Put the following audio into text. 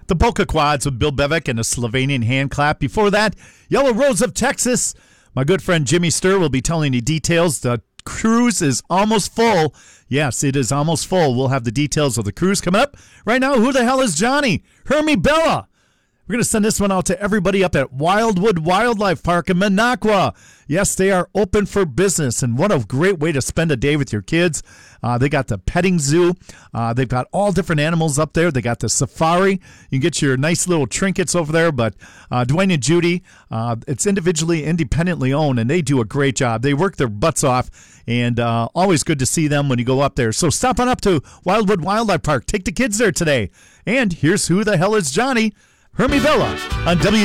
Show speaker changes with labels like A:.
A: The Boca Quads with Bill Bevick and a Slovenian hand clap. Before that, Yellow Rose of Texas. My good friend Jimmy Sturr will be telling you details. The cruise is almost full. Yes, it is almost full. We'll have the details of the cruise coming up. Right now, who the hell is Johnny? Hermie Bella. We're going to send this one out to everybody up at Wildwood Wildlife Park in Minocqua. Yes, they are open for business, and what a great way to spend a day with your kids. They got the petting zoo. They've got all different animals up there. They got the safari. You can get your nice little trinkets over there, but Dwayne and Judy, it's independently owned, and they do a great job. They work their butts off, and always good to see them when you go up there. So stop on up to Wildwood Wildlife Park. Take the kids there today. And here's Who the Hell is Johnny? Hermie Bella on